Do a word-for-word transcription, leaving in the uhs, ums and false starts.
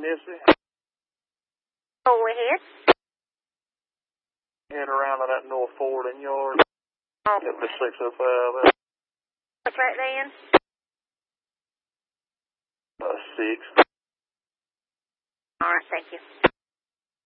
Missy. Go ahead. Head around to that North Fording yard. Oh. Get the six oh five. What's right then? Uh, six. All right, thank you.